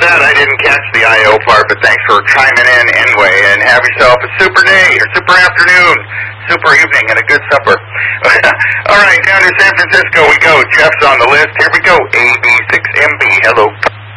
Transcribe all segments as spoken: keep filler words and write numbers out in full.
that. I didn't catch the I O part, but thanks for chiming in anyway, and have yourself a super day, or super afternoon, super evening, and a good supper. All right, down to San Francisco we go. Jeff's on the list. Here we go. A B six M B. Hello.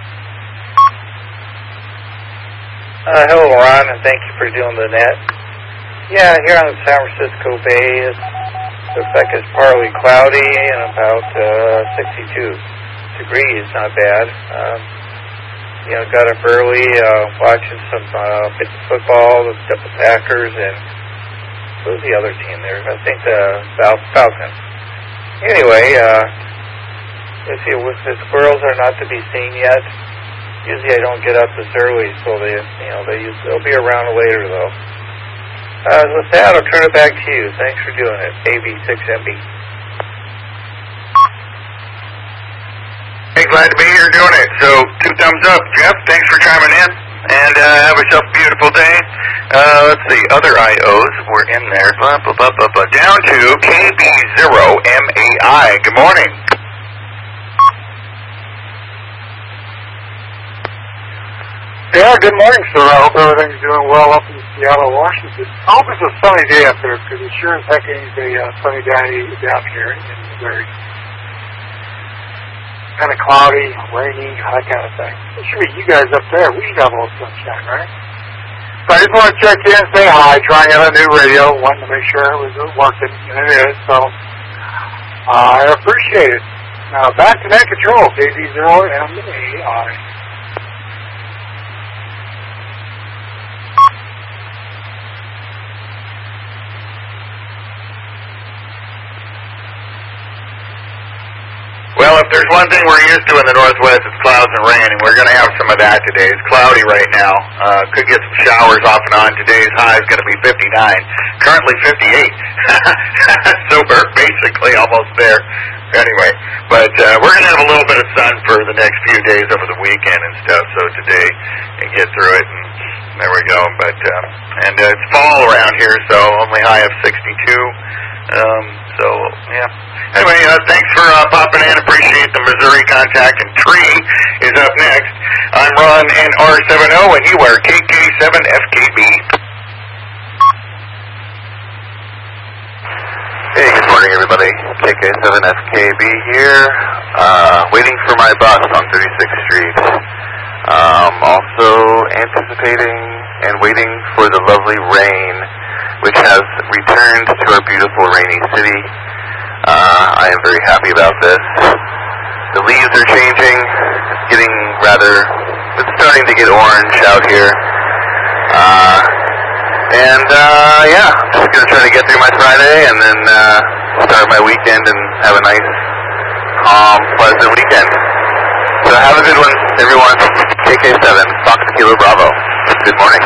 Uh, hello, Ron, and thank you for doing the net. Yeah, here on the San Francisco Bay, it looks like it's partly cloudy and about uh, sixty-two degrees. Not bad. Um, you know, got up early, uh, watching some uh, football, the, the Packers, and who's the other team there? I think the Fal- Falcons. Anyway, uh, let's see, with the squirrels are not to be seen yet. Usually I don't get up this early, so they, you know, they use, they'll be around later, though. Uh, with that, I'll turn it back to you. Thanks for doing it, A B six M B. Hey, glad to be here doing it. So, two thumbs up. Jeff, thanks for chiming in, and uh, have yourself a beautiful day. Uh, let's see, other I Os were in there. Blah, blah, blah, blah, blah. Down to K B zero M A I. Good morning. Yeah, good morning, sir. I hope everything's doing well up in Seattle, Washington. I hope it's a sunny day up there, because it sure as heck ain't a uh, sunny day down here in Missouri. Kind of cloudy, rainy, that kind of thing. It should be you guys up there. We should have a little sunshine, right? So I just want to check in and say hi, trying out a new radio, wanting to make sure it was working, and it is, so uh, I appreciate it. Now, back to net control, K B zero M A I. Well, if there's one thing we're used to in the Northwest, it's clouds and rain, and we're going to have some of that today. It's cloudy right now. Uh, could get some showers off and on. Today's high is going to be fifty-nine. Currently fifty-eight. So we're basically almost there. Anyway, but uh, we're going to have a little bit of sun for the next few days over the weekend and stuff, so today and get through it, and there we go. But um, and uh, it's fall around here, so only high of sixty-two. Um, so, yeah. Anyway, uh, thanks for uh, popping in. Appreciate the Missouri contact. And Tree is up next. I'm Ron N R seven O, and you are K K seven F K B. Hey, good morning, everybody. K K seven F K B here. Uh, waiting for my bus on thirty-sixth Street. Um, also anticipating and waiting for the lovely rain, which has returned to our beautiful rainy city. Uh, I am very happy about this. The leaves are changing. It's getting rather, it's starting to get orange out here. Uh, and, uh, yeah, I'm just going to try to get through my Friday and then, uh, start my weekend and have a nice, calm, pleasant weekend. So have a good one, everyone. K K seven, Fox Kilo Bravo. Good morning.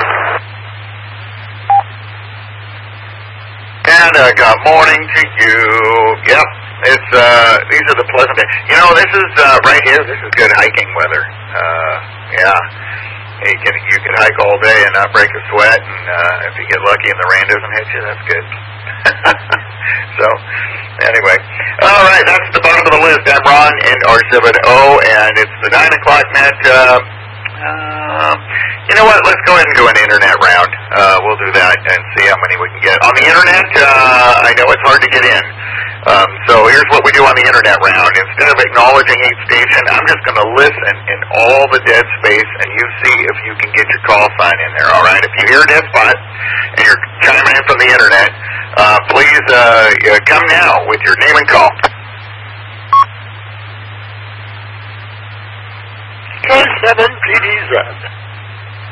And uh, good morning to you. Yep, it's uh, these are the pleasant days. You know, this is uh, right here. This is good hiking weather. Uh, yeah, you can you can hike all day and not break a sweat. And uh, if you get lucky and the rain doesn't hit you, that's good. So, anyway, all right. That's the bottom of the list. I'm Ron N R seven O, and it's the nine o'clock net. Uh, Uh, you know what? Let's go ahead and do an internet round. Uh, we'll do that and see how many we can get. On the internet, uh, I know it's hard to get in. Um, so here's what we do on the internet round. Instead of acknowledging each station, I'm just going to listen in all the dead space, and you see if you can get your call sign in there, all right? If you hear a dead spot and you're chiming in from the internet, uh, please uh, come now with your name and call. K seven P D Z.